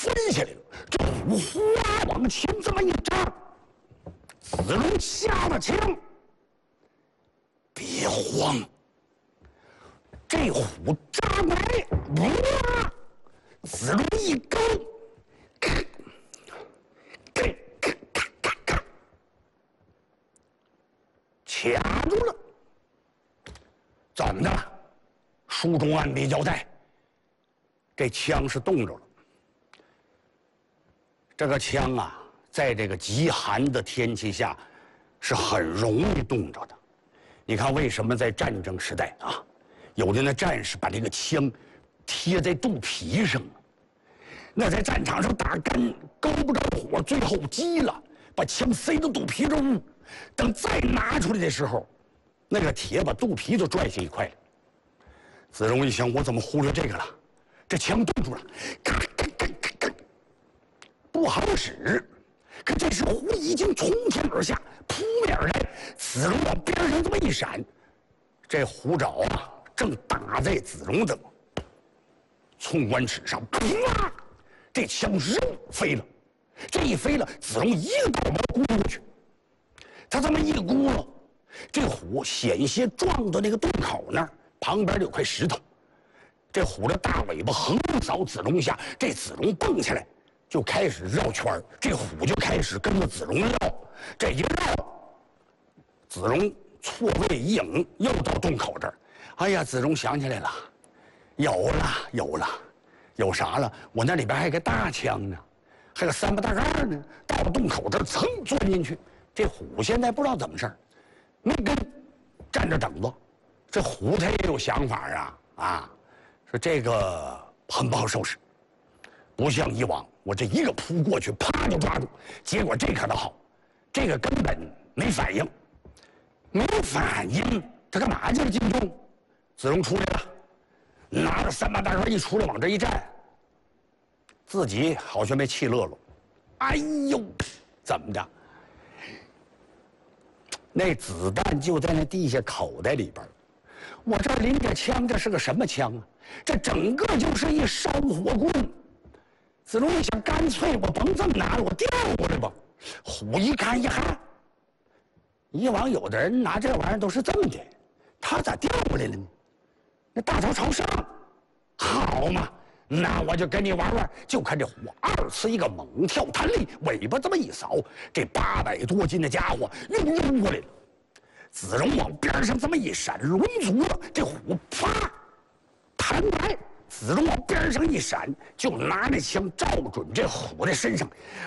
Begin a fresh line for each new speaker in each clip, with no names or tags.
分下来了，这虎哗往前这么一扎，子龙下了枪，别慌，这虎扎过来，哇！子龙一勾，咔，卡住了。怎么的？书中暗笔交代，这枪是冻着了。这个枪啊，在这个极寒的天气下，是很容易冻着的。你看，为什么在战争时代啊，有的那战士把这个枪贴在肚皮上，那在战场上打干勾不着火，最后急了，把枪塞到肚皮中，等再拿出来的时候，那个铁把肚皮就拽下一块了。子龙一想，我怎么忽略这个了？这枪冻住了，咔咔咔咔咔，不好使。可这时虎已经从天而下，扑面而来。子龙往边上这么一闪，这虎爪啊，正打在子龙的葱关齿上，啪！这枪肉飞了。这一飞了，子龙一个倒毛咕过去。他这么一咕噜，这虎险些撞到那个洞口那儿，旁边有块石头。这虎的大尾巴横扫子龙一下，这子龙蹦下来，就开始绕圈儿，这虎就开始跟着子龙绕。这一绕，子龙错位一影，又到洞口这儿。哎呀，子龙想起来了，有啥了？我那里边还有个大枪呢，还有3把大盖呢。到了洞口这儿，噌钻进去。这虎现在不知道怎么事儿，没跟，站着等着。这虎他也有想法啊，说这个很不好收拾，不像以往，我这一个扑过去，啪就抓住。结果这可倒好，这个根本没反应，他干嘛去了？金钟，子龙出来了，拿着3把大盖一出来，往这一站，自己好像被气乐了。哎呦，怎么的？那子弹就在那地下口袋里边。我这儿拎着枪，这是个什么枪啊？这整个就是一烧火棍。子龙一想，干脆我甭这么拿了，我调过来吧。虎一看一哈，以往有的人拿这玩意儿都是这么的，他咋调过来了呢？那大头朝上，好嘛，那我就跟你玩玩。就看这虎2次一个猛跳弹力，尾巴这么一扫，这800多斤的家伙又拥过来了。子龙往边上这么一闪，抡足了，这虎啪弹过来。子龙往边上一闪，就拿那枪照准这虎的身上，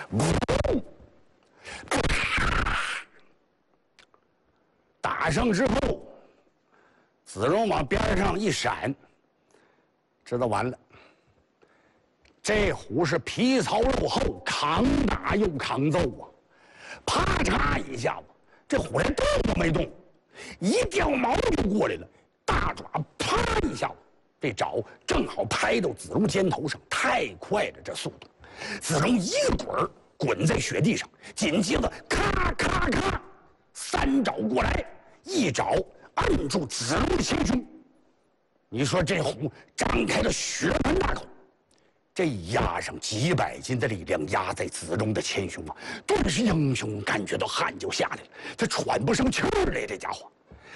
打上之后，子龙往边上一闪，知道完了。这虎是皮糙肉厚，扛打又扛揍啊！啪嚓一下子，这虎连动都没动，一掉毛就过来了，大爪啪一下子，这爪正好拍到子龙肩头上，太快了，这速度！子龙一个滚儿滚在雪地上，紧接着咔咔咔3爪过来，一爪按住子龙的前胸。你说这虎张开了血盆大口，这压上几百斤的力量压在子龙的前胸啊，顿时英雄感觉到汗就下来了，他喘不上气儿来，这家伙。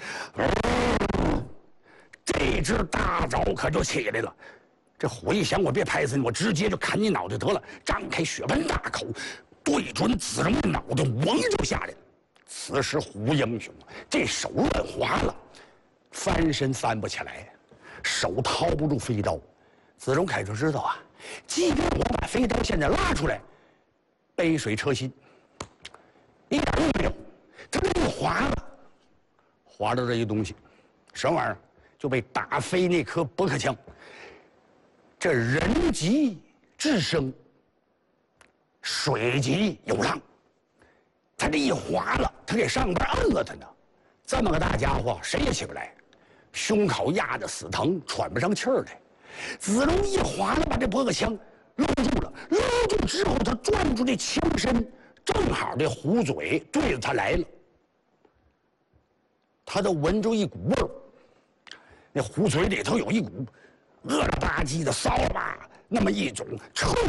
这只大爪可就起来了。这虎一想，我别拍死你，我直接就砍你脑袋得了。张开血盆大口，对准子龙的脑袋，嗡就下来了。此时虎英雄这手乱滑了，翻身翻不起来，手掏不住飞刀。子龙凯就知道啊，即便我把飞刀现在拉出来，杯水车薪，一点用没有。他这一滑了，滑到这一东西，什么玩意儿？就被打飞那颗驳壳枪。这人急智生，水急有浪。他这一滑了，他给上边摁了他呢。这么个大家伙，谁也起不来，胸口压得死疼，喘不上气儿来。子龙一滑了，把这驳壳枪搂住了，搂住之后，他攥住这枪身，正好这虎嘴对着他来了。他都闻着一股味儿，那虎嘴里头有一股恶了吧唧的骚了吧那么一种臭